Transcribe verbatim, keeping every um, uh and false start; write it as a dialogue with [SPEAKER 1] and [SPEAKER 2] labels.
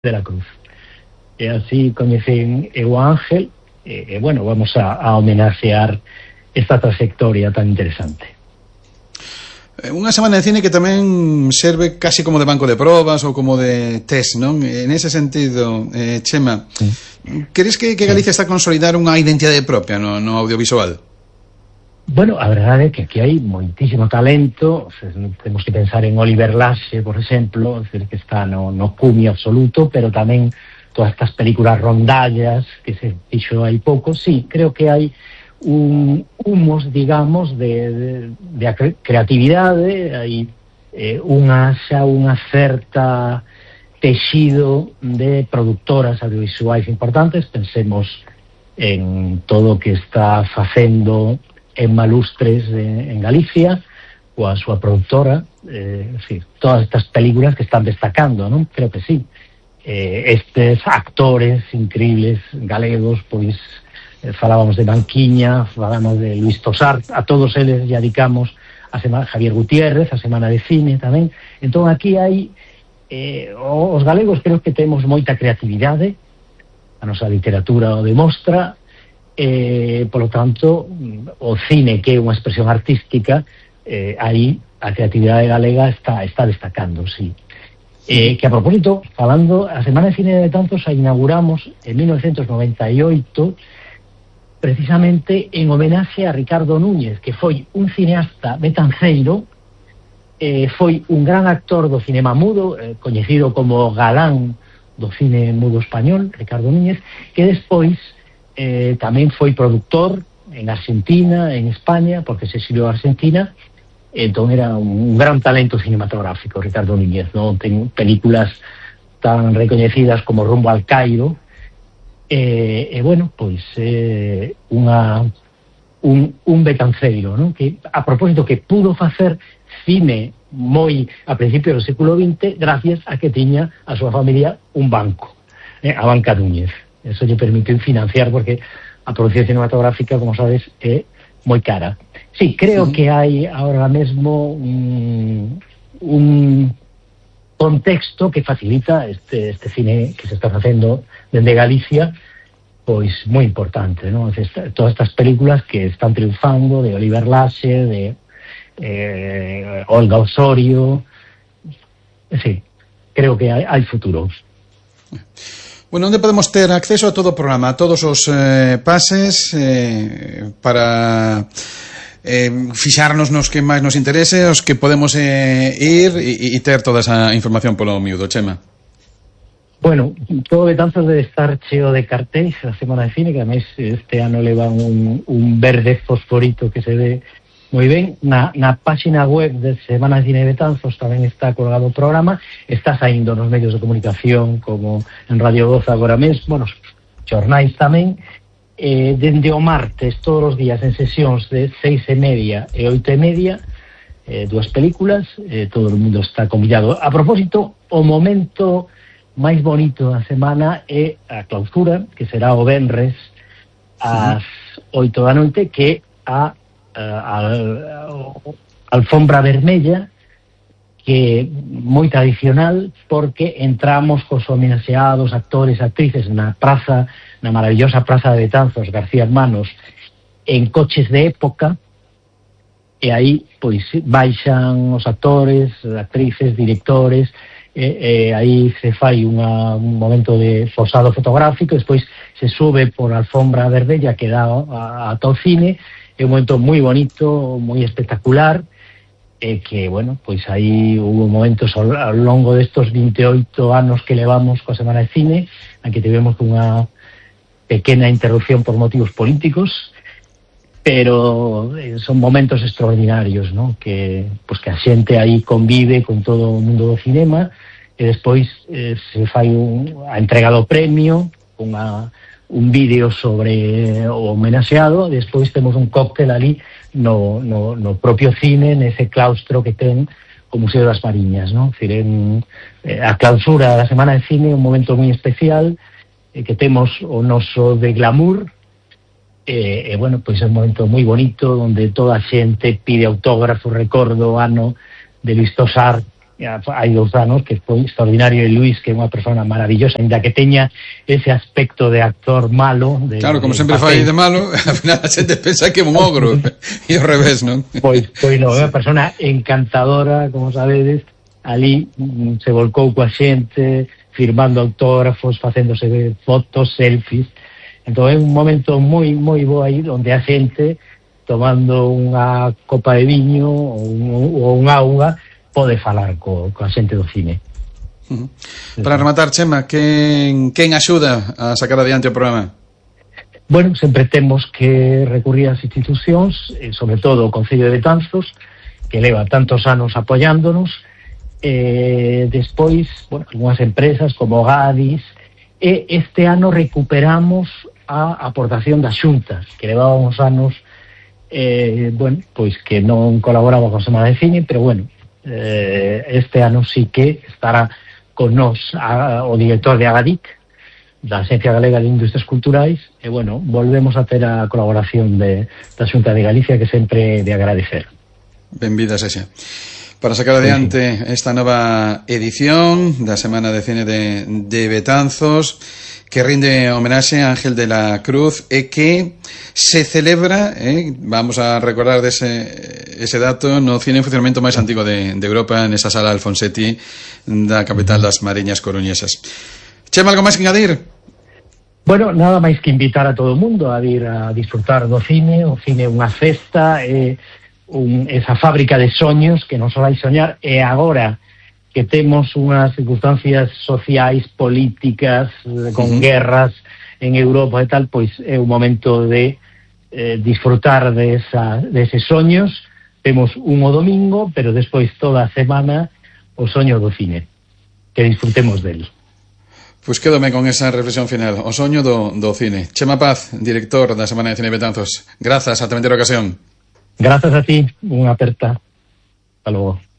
[SPEAKER 1] de la Cruz. E así coñecen o Ángel, e, e bueno, vamos a, a homenaxear esta trayectoria tan interesante.
[SPEAKER 2] Unha semana de cine que tamén serve casi como de banco de probas ou como de test, non? En ese sentido, eh, Chema, sí. Crees que, que Galicia sí. está a consolidar unha identidade propia no, no audiovisual?
[SPEAKER 1] Bueno, a verdade é que aquí hai moitísimo talento. Temos que pensar en Oliver Laxe, por exemplo, decir, que está no, no cumio absoluto, pero tamén todas estas películas rondallas que se fixo hai pouco. Sí, creo que hai un humos, digamos, de, de, de creatividade, hai eh, unha xa unha certa texido de productoras audiovisuais importantes. Pensemos en todo o que está facendo en Malustres de, en Galicia, coa súa productora, eh, en fin, todas estas películas que están destacando, non? Creo que sí. Eh, estes actores increíbles galegos, pois eh, falábamos de Banquiña, falábamos de Luis Tosar, a todos eles ya dedicamos a semana, Javier Gutiérrez, a Semana de Cine tamén. Entón aquí hai eh, os galegos creo que temos moita creatividade, a nosa literatura o demostra. Eh, polo tanto, o cine, que é unha expresión artística, eh, aí a creatividade galega está, está destacando, sí. Eh, que a propósito, falando, a Semana de Cine de Betanzos a inauguramos en mil novecientos noventa e oito precisamente en homenaxe a Ricardo Núñez, que foi un cineasta betanceiro, eh, foi un gran actor do cinema mudo, eh, coñecido como galán do cine mudo español, Ricardo Núñez, que despois Eh, tamén foi productor en Argentina, en España, porque se exiliou a Argentina. Entón era un gran talento cinematográfico Ricardo Núñez, non? Ten películas tan recoñecidas como Rumbo al Cairo, e, eh, eh, bueno, pois eh, unha un, un betanceiro, non? Que a propósito que pudo facer cine moi a principios do século vinte gracias a que tiña a súa familia un banco, eh, a Banca Núñez. Eso lle permite financiar, porque a producción cinematográfica, como sabes, é moi cara. Sí, creo sí. que hai ahora mesmo un, un contexto que facilita este, este cine que se está facendo dende Galicia, pois moi importante, non? Todas estas películas que están triunfando, de Oliver Laxe, de eh, Olga Osorio, sí, creo que hai, hai futuro.
[SPEAKER 2] Bueno, onde podemos ter acceso a todo o programa, a todos os eh, pases eh, para eh, fixarnos nos que máis nos interese, os que podemos eh, ir e, e ter toda esa información polo miúdo, Chema?
[SPEAKER 1] Bueno, todo Betanzos debe estar cheo de cartéis a Semana de Cine, que a mes este ano levan un, un verde fosforito que se ve moi ben. Na, na página web de Semana de Cine de Betanzos tamén está colgado o programa, está saindo nos medios de comunicación como en Radio doce agora mesmo, nos xornais tamén, eh, dende o martes todos os días en sesións de seis e media e oito e media, eh, dúas películas, eh, todo o mundo está convidado. A propósito, o momento máis bonito da semana é a clausura, que será o venres ás oito da noite, que a Uh, al, alfombra vermella, que é moi tradicional, porque entramos cos homenaxeados actores e actrices na praza, na maravillosa praza de Betanzos, García Hermanos, en coches de época, e aí pois baixan os actores, actrices, directores, e, e aí se fai unha, un momento de posado fotográfico, despois se sube por a alfombra vermella que dá ata o cine. É un momento moi bonito, moi espectacular, e que, bueno, pois aí hubo momentos ao, ao longo destos vinte e oito anos que levamos coa Semana de Cine, en que tivemos unha pequena interrupción por motivos políticos, pero eh, son momentos extraordinarios, ¿no? Que, pues, que a xente aí convive con todo o mundo do cinema, e despois eh, se fai un, a entrega do premio, unha un vídeo sobre o homenaxeado, despois temos un cóctel ali no, no, no propio cine, nese claustro que ten o Museo das Mariñas, non? Decir, en, eh, a clausura da Semana de Cine é un momento moi especial, eh, que temos o noso de glamour, e, eh, eh, bueno, pois é un momento moi bonito, onde toda a xente pide autógrafo, recordo o ano de Luis Tosar, hai dous anos que foi extraordinario, e Luis, que é unha persona maravillosa, ainda que teña ese aspecto de actor malo de,
[SPEAKER 2] claro, como
[SPEAKER 1] de
[SPEAKER 2] sempre fai de malo, ao final a xente pensa que é un ogro e ao revés, non?
[SPEAKER 1] Pois, pois non, é unha persona encantadora, como sabedes, ali se volcou coa xente, firmando autógrafos, facéndose fotos, selfies. Entón é un momento moi moi bo aí, onde a xente tomando unha copa de viño ou un, ou un auga pode falar co, coa xente do cine.
[SPEAKER 2] Uh-huh. Para rematar, Chema, quen, quen axuda a sacar adiante o programa?
[SPEAKER 1] Bueno, sempre temos que recurrir ás institucións, eh, sobre todo o Concello de Betanzos, que leva tantos anos apoiándonos, eh, despois, bueno, algunhas empresas como Gadis, e este ano recuperamos a aportación das xuntas, que levábamos anos, eh, bueno, pois que non colaboraba con Semana de Cine, pero bueno, eh, este ano sí que estará con nos a, o director de Agadic, da Axencia Galega de Industrias Culturais, e bueno, volvemos a ter a colaboración de, da Xunta de Galicia, que sempre de agradecer.
[SPEAKER 2] Benvida sexa. Para sacar adiante esta nova edición da Semana de Cine de, de Betanzos, que rinde homenaxe a Ángel de la Cruz e que se celebra, eh, vamos a recordar dese ese dato, no cine en funcionamento máis antigo de, de Europa, nesa sala Alfonsetti da capital das Mariñas coruñesas. Chema, algo máis que engadir?
[SPEAKER 1] Bueno, nada máis que invitar a todo o mundo a ir a disfrutar do cine. O cine é unha festa, é un, esa fábrica de soños que nos vai soñar, e agora que temos unhas circunstancias sociais, políticas, con uh-huh. guerras en Europa e tal, pois é un momento de eh, disfrutar de, esa, de eses soños. Temos un o domingo, pero despois toda a semana o soño do cine. Que disfrutemos del.
[SPEAKER 2] Pois pues quédome con esa reflexión final. O soño do, do cine. Chema Paz, director da Semana de Cine de Betanzos. Grazas, ata a ocasión.
[SPEAKER 1] Grazas a ti, unha aperta. Hasta logo.